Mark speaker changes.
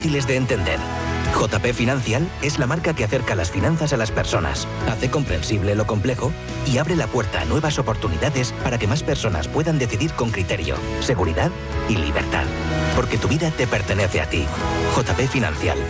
Speaker 1: Fáciles de entender. JP Financial es la marca que acerca las finanzas a las personas, hace comprensible lo complejo y abre la puerta a nuevas oportunidades para que más personas puedan decidir con criterio, seguridad y libertad. Porque tu vida te pertenece a ti. JP Financial.